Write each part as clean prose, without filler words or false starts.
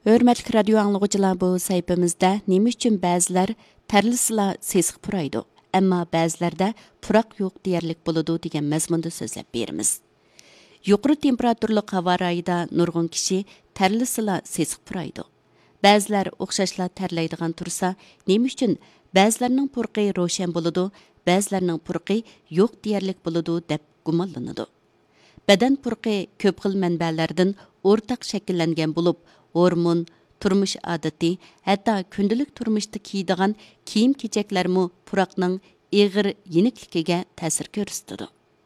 Hörmətli radio anlıqçılar, bu sayfamızda nima üçün bəzilər tərlisila sesiq puraydı, amma bəzilərdə puraq yo'q deyərlik bo'ladi degan mazmunda so'zlab beramiz. Yuqori temperaturli havo rayida nurg'un kishi tərlisila sesiq puraydı. Bəzilər o'xshashla tərləydigan tursa, nima üçün bəzilərning purqi ro'shan bo'ladi, bəzilərning purqi yo'q deyərlik bo'ladi deb gumonlanadi. Badan purqi ko'p xil manbalardan o'rtaq shakllangan bo'lib, hormon, turmush odati, hatto kundalik turmushda kiydigan kiyim-kechaklarmi puraqning ig'ir yenikligiga ta'sir ko'rsatadi.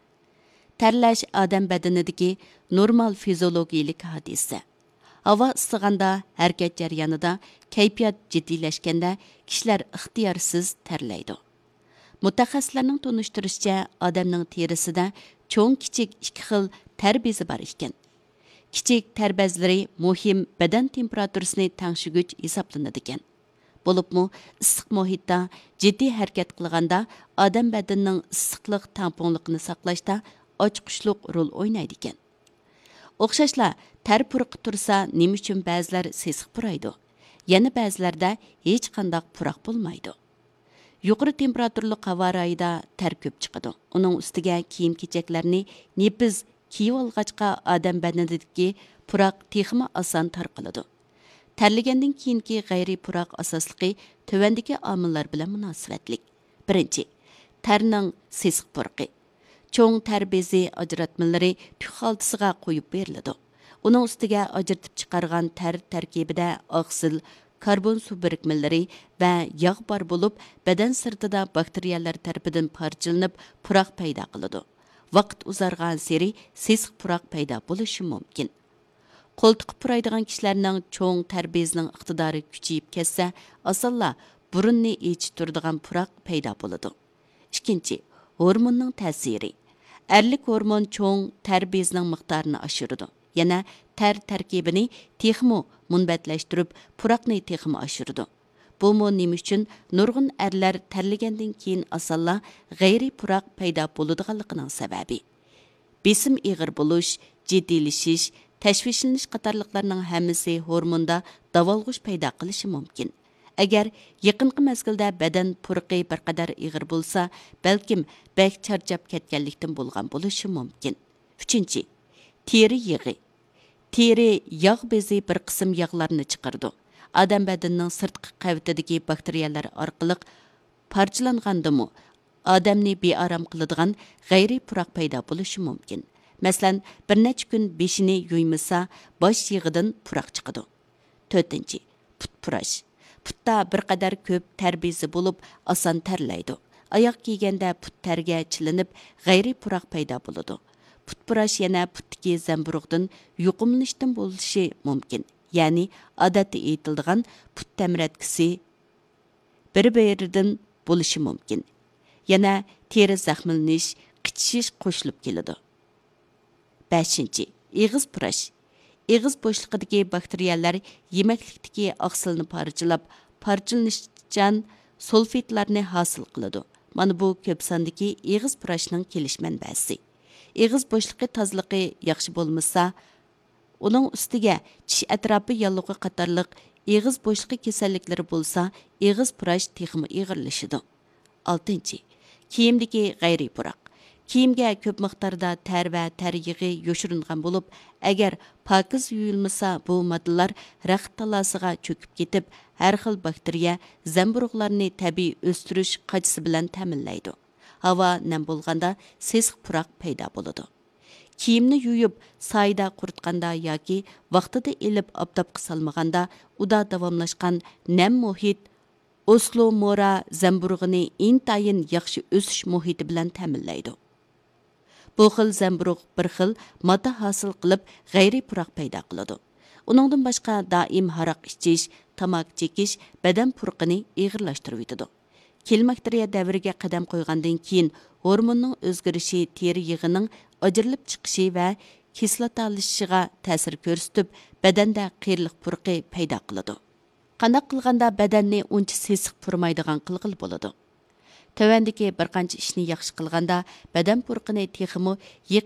Terlash odam badanidagi normal fiziologik hodisa. Havo isig'anda, harakat jarayonida, kayfiyat jiddiylashganda kishilar ixtiyorsiz terlaydi. Mutaxassislarning tunishtirishicha, odamning terisida cho'ng-kichik ikki xil ter bezi bor ekan. Kichik ter bezlari muhim badan temperaturasini tangshigich hisoblanadi ekan. Bo'libmi, issiq muhitda jiddiy harakat qilganda odam badanining issiqlik tamponligini saqlashda ochqishliq rol o'ynaydi ekan. O'xshashla ter purqi tursa, nima uchun ba'zilar sesiq puraydi, yana ba'zilarda hech qanday puraq bo'lmaydi. Yuqori temperaturli havo rayida ter ko'p chiqadi. Uning ustiga kiyim-kechaklarni nepiz kiyib olg'achqa odam badanidagi puraq texmi oson tarqaladi. Terlagandan keyingi g'ayriy puraq asosligi tövandagi omillar bilan munosabatlik. Birinchi, terning sesiq purqi. Cho'ng ter bezi ajratmalari tux xaltasiga qo'yib beriladi. Uning ustiga ajratib chiqargan ter tarkibida oqsil, karbon suv birikmalari va yog' bor bo'lib, badan sirtida bakteriyalar tarafidan parchalanib puraq paydo qiladi. Vaqt uzargan seri sesiq puraq paydo bo'lishi mumkin. Qo'ltiq puraydigan kishilarning cho'ng ter bezining iqtidori kuchayib ketsa, osonla burunni ichib turadigan puraq paydo bo'ladi. Ikkinchi, hormonning ta'siri. Erlik hormon cho'ng ter bezining miqdorini oshiradi. Yana ter tarkibini texmo munbatlashtirib, puraqni texmo oshiradi. Bu nima uchun nurg'un erlar terlagandan keyin osonla g'ayriy puraq paydo bo'ladiganligining sababi. Besim ig'ir bo'lish, jiddiylashish, tashvishlanish qatorliqlarning hammasi hormonda davolg'ish paydo qilishi mumkin. Agar yaqinqi mezgilda badan purqi bir qadar ig'ir bo'lsa, balkim bak charchab ketganlikdan bo'lgan bo'lishi mumkin. Uchinchi, teri yig'i. Teri yog' bezi bir qism yog'larni chiqardi. Odam badanining sirtqi qavatidagi bakteriyalar orqali parchalangandimi, odamni bearam qiladigan g'ayriy puraq paydo bo'lishi mumkin. Masalan, bir necha kun beshini yuymasa, bosh yig'idan puraq chiqadi. To'rtinchi, put purash. Putda bir qadar ko'p ter bezi bo'lib, oson terlaydi. Oyoq kiyganda put terga chilinib, g'ayriy puraq paydo bo'ladi. Put purash yana putdagi zamburug'dan yuqumlanishdan bo'lishi mumkin. Ya'ni odatda aytiladigan put tamratkisi bir-biridan bo'lishi mumkin. Yana teri zaxmlanish, qichishish qo'shilib keladi. 5. Eg'iz purash. Eg'iz bo'shliqidagi bakteriyalar yemaklikdagi oqsilni parchalanishchan sulfitlarni hosil qiladi. Mana bu ko'p sondagi eg'iz purashning kelish manbasi. Eg'iz bo'shliqi tozaligi yaxshi bo'lmasa, uning ustiga tish atrofi yallig'i qatorliq eg'iz bo'shliqi kasalliklari bo'lsa, eg'iz purash texmi ig'irlashadi. 6. Kiyimdagi g'ayriy puraq. Kiyimga ko'p miqdorda ter va ter yig'i yoshiringan bo'lib, agar pokiz yuyilmasa, bu moddalar raxt talasiga cho'kib ketib, har xil bakteriya zamburug'larni tabiiy o'stirish qachisi bilan ta'minlaydi. Havo nam bo'lganda sesiq puraq paydo bo'ladi. Kiyimni yuyib, soyda quritganda yoki vaqtida elib obdobga solmaganda, uda davomlashgan nam muhit Oslomora zamburug'ini intayin yaxshi o'sish muhiti bilan ta'minlaydi. Bu xil zamburug' bir xil modda hosil qilib, g'ayriy puraq paydo qiladi. Uningdan boshqa doim haroq ichish, tamak chekish badan purqini ig'irlashtirib yetadi. Kelmakteriya davriga qadam qo'ygandan keyin hormonning o'zgarishi teri yig'ining ajrilib chiqishi va kislotalashishiga ta'sir ko'rsatib, badanda qiyirliq purqi paydo qiladi. Qanday qilganda badanni uncha sesiq purmaydigan qilg'il bo'ladi. Tövəndəki bir qancha ishni yaxshi qilganda badan purqini texmi